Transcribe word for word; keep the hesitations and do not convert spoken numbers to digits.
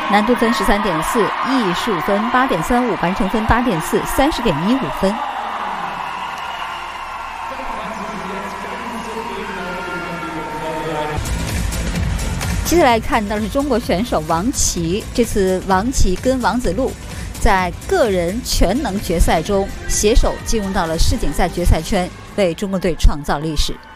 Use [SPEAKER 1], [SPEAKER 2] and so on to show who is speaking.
[SPEAKER 1] 难度分十三点四，艺术分八点三五，完成分八点四，三十点一五分。接下来看到的是中国选手王琦，这次王琦跟王子路在个人全能决赛中携手进入到了世锦赛决赛圈，为中国队创造历史。